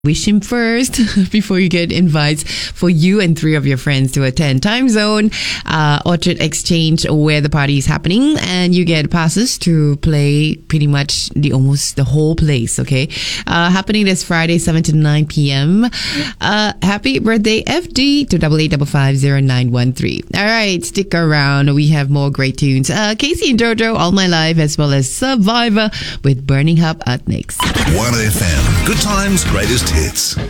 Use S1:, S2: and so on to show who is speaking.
S1: Wish him first before you get invites for you and 3 of your friends to attend Time Zone, Orchard Exchange, where the party is happening, and you get passes to play pretty much almost the whole place. Okay, happening this Friday, 7 to 9 p.m. Happy birthday, FD, to 88550913. All right, stick around. We have more great tunes. Casey and Jojo, All My Life, as well as Survivor with Burning Up next.
S2: 1FM, good times, greatest hits.